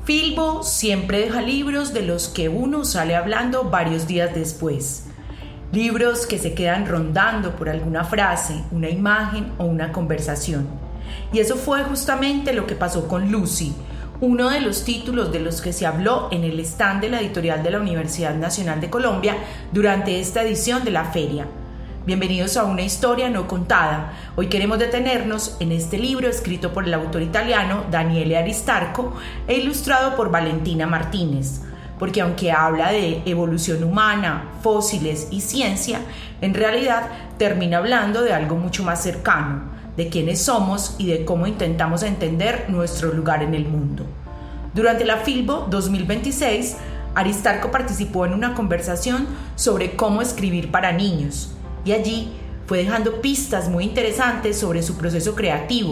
Filbo siempre deja libros de los que uno sale hablando varios días después. Libros que se quedan rondando por alguna frase, una imagen o una conversación. Y eso fue justamente lo que pasó con Lucy, uno de los títulos de los que se habló en el stand de la editorial de la Universidad Nacional de Colombia durante esta edición de la feria. Bienvenidos a una historia no contada. Hoy queremos detenernos en este libro escrito por el autor italiano Daniele Aristarco e ilustrado por Valentina Martínez, porque aunque habla de evolución humana, fósiles y ciencia, en realidad termina hablando de algo mucho más cercano, de quiénes somos y de cómo intentamos entender nuestro lugar en el mundo. Durante la Filbo 2026, Aristarco participó en una conversación sobre cómo escribir para niños, y allí fue dejando pistas muy interesantes sobre su proceso creativo